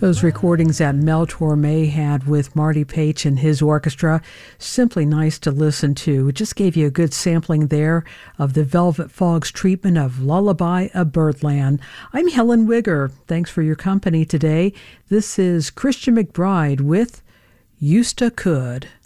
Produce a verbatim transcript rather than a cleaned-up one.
Those recordings that Mel Torme had with Marty Paich and his orchestra, simply nice to listen to. It just gave you a good sampling there of the Velvet Fog's treatment of Lullaby of Birdland. I'm Helen Wigger. Thanks for your company today. This is Christian McBride with Used to Could.